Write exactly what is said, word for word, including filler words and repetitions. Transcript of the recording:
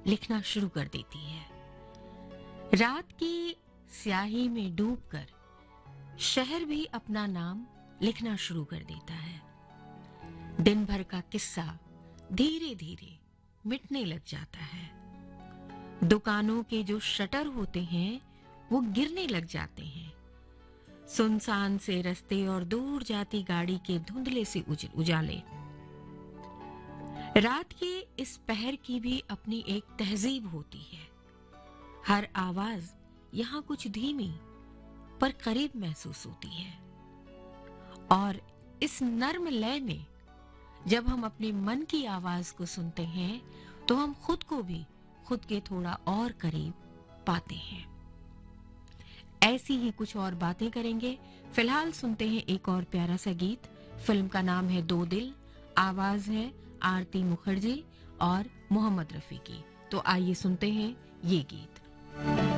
लिखना शुरू कर देती है। रात की स्याही में डूबकर शहर भी अपना नाम लिखना शुरू कर देता है। दिन भर का किस्सा धीरे धीरे मिटने लग जाता है। दुकानों के जो शटर होते हैं वो गिरने लग जाते हैं। सुनसान से रास्ते और दूर जाती गाड़ी के धुंधले से उज, उजाले। रात के इस पहर की भी अपनी एक तहजीब होती है। हर आवाज यहां कुछ धीमी पर करीब महसूस होती है। और इस नर्म लय में जब हम अपने मन की आवाज को सुनते हैं तो हम खुद को भी खुद के थोड़ा और करीब पाते हैं। ऐसी ही कुछ और बातें करेंगे। फिलहाल सुनते हैं एक और प्यारा सा गीत। फिल्म का नाम है दो दिल, आवाज है आरती मुखर्जी और मोहम्मद रफी की। तो आइए सुनते हैं ये गीत।